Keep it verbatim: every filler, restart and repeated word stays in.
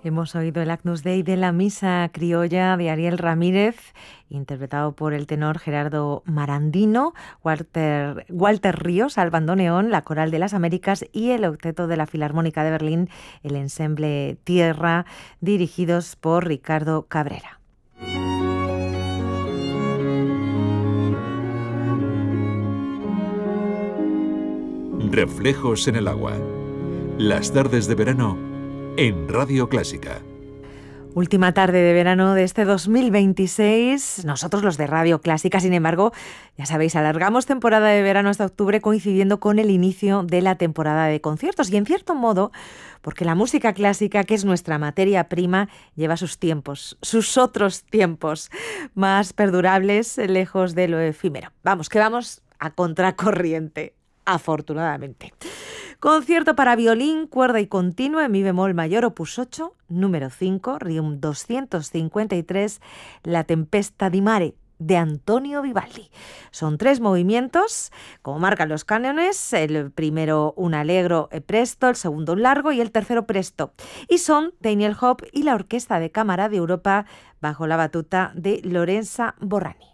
Hemos oído el Agnus Dei de la Misa Criolla de Ariel Ramírez, interpretado por el tenor Gerardo Marandino, Walter, Walter Ríos al bandoneón, la Coral de las Américas y el Octeto de la Filarmónica de Berlín, el ensemble Tierra, dirigidos por Ricardo Cabrera. Reflejos en el agua. Las tardes de verano en Radio Clásica. Última tarde de verano de este dos mil veintiséis. Nosotros, los de Radio Clásica, sin embargo, ya sabéis, alargamos temporada de verano hasta octubre, coincidiendo con el inicio de la temporada de conciertos. Y en cierto modo, porque la música clásica, que es nuestra materia prima, lleva sus tiempos, sus otros tiempos más perdurables, lejos de lo efímero. Vamos, que vamos a contracorriente, afortunadamente. Concierto para violín, cuerda y continuo en mi bemol mayor, opus ocho, número cinco, Requiem doscientos cincuenta y tres, La Tempesta di Mare, de Antonio Vivaldi. Son tres movimientos, como marcan los cánones, el primero un allegro e presto, el segundo un largo y el tercero presto. Y son Daniel Hope y la Orquesta de Cámara de Europa bajo la batuta de Lorenza Borrani.